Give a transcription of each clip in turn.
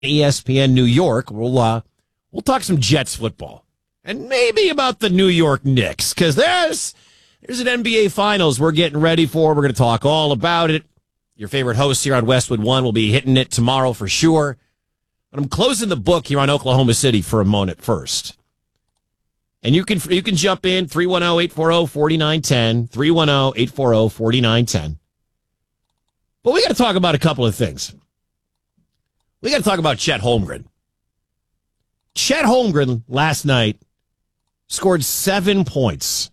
ESPN New York. We'll talk some Jets football and maybe about the New York Knicks because there's an NBA Finals we're getting ready for. We're going to talk all about it. Your favorite host here on Westwood One will be hitting it tomorrow for sure. But I'm closing the book here on Oklahoma City for a moment first. And you can jump in 310-840-4910, 310-840-4910. But we got to talk about a couple of things. We got to talk about Chet Holmgren. Chet Holmgren last night scored 7 points.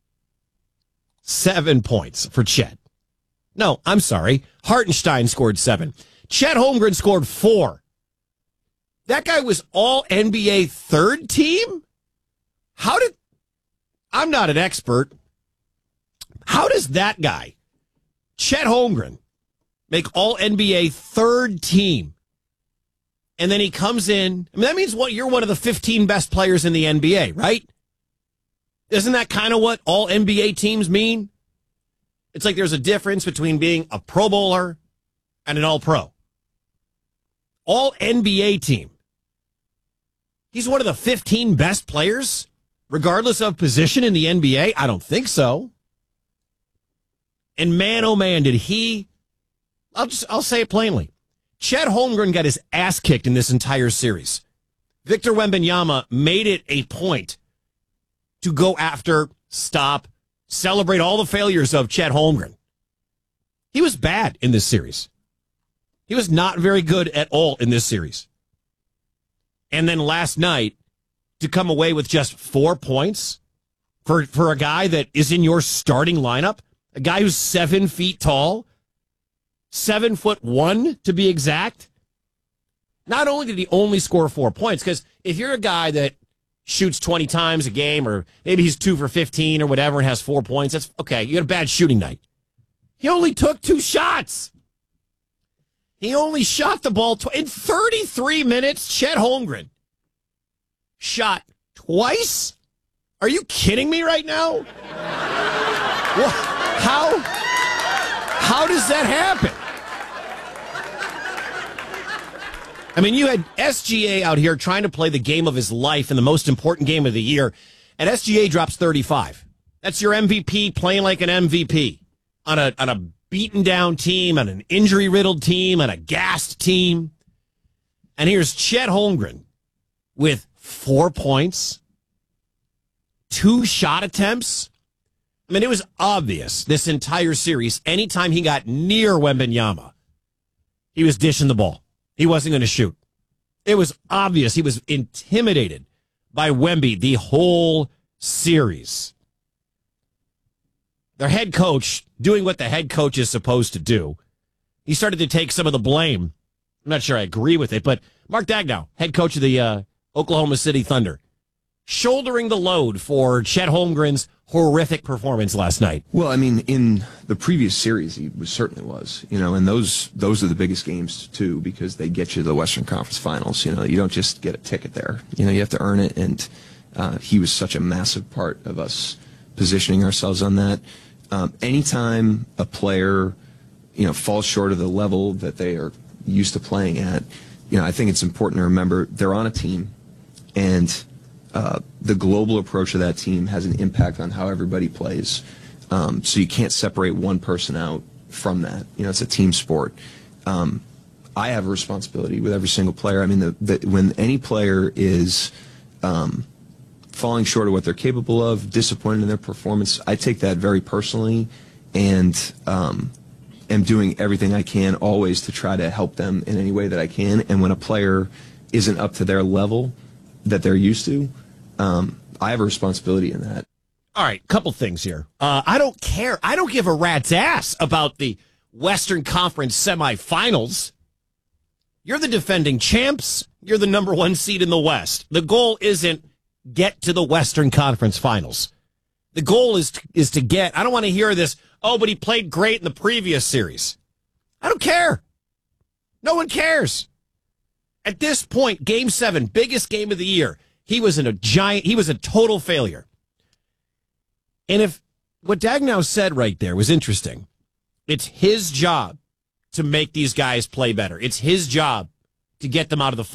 7 points for Chet. No, I'm sorry. Hartenstein scored 7. Chet Holmgren scored 4. That guy was all NBA third team? I'm not an expert. How does that guy, Chet Holmgren, make all NBA third team? And then he comes in. I mean, that means you're one of the 15 best players in the NBA, right? Isn't that kind of what all NBA teams mean? It's like there's a difference between being a Pro Bowler and an All-Pro. All NBA team. He's one of the 15 best players, regardless of position in the NBA? I don't think so. And man, oh man, did he... I'll say it plainly. Chet Holmgren got his ass kicked in this entire series. Victor Wembanyama made it a point to go after, stop, celebrate all the failures of Chet Holmgren. He was bad in this series. He was not very good at all in this series. And then last night, to come away with just 4 points for a guy that is in your starting lineup, a guy who's 7 feet tall, 7'1" to be exact. Not only did he only score 4 points, because if you're a guy that shoots 20 times a game, or maybe he's 2 for 15 or whatever and has 4 points, that's okay. You had a bad shooting night. He only took 2 shots. He only shot the ball in 33 minutes. Chet Holmgren shot twice? Are you kidding me right now? How does that happen? I mean, you had SGA out here trying to play the game of his life in the most important game of the year, and SGA drops 35. That's your MVP playing like an MVP on a beaten down team, on an injury riddled team, on a gassed team. And here's Chet Holmgren with 4 points, 2 shot attempts. I mean, it was obvious this entire series, anytime he got near Wembanyama, he was dishing the ball. He wasn't going to shoot. It was obvious he was intimidated by Wemby the whole series. Their head coach doing what the head coach is supposed to do. He started to take some of the blame. I'm not sure I agree with it, but Mark Daigneault, head coach of the Oklahoma City Thunder, shouldering the load for Chet Holmgren's horrific performance last night. Well, I mean, in the previous series, he certainly was, and those are the biggest games too, because they get you to the Western Conference Finals. You don't just get a ticket there. You have to earn it, and he was such a massive part of us positioning ourselves on that. Anytime a player, falls short of the level that they are used to playing at, I think it's important to remember they're on a team, and the global approach of that team has an impact on how everybody plays. So you can't separate one person out from that. It's a team sport. I have a responsibility with every single player. I mean, when any player is falling short of what they're capable of, disappointed in their performance, I take that very personally, and am doing everything I can always to try to help them in any way that I can. And when a player isn't up to their level that they're used to, I have a responsibility in that. All right, couple things here. I don't care. I don't give a rat's ass about the Western Conference semifinals. You're the defending champs. You're the number 1 seed in the West. The goal isn't get to the Western Conference Finals. The goal is to get, I don't want to hear this, but he played great in the previous series. I don't care. No one cares. At this point, Game 7, biggest game of the year, he was a total failure. And if what Daigneault said right there was interesting, it's his job to make these guys play better. It's his job to get them out of the